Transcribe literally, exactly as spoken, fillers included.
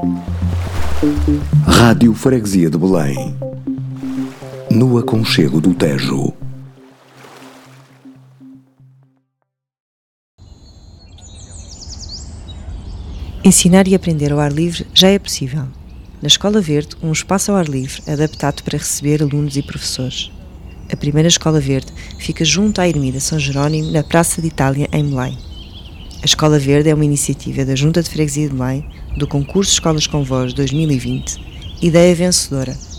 Rádio Freguesia de Belém, no aconchego do Tejo. Ensinar e aprender ao ar livre já é possível. Na Escola Verde, um espaço ao ar livre adaptado para receber alunos e professores. A primeira Escola Verde fica junto à Ermida São Jerónimo, na Praça de Itália, em Belém. A Escola Verde é uma iniciativa da Junta de Freguesia de Belém, do concurso Escolas com Voz dois mil e vinte, ideia vencedora,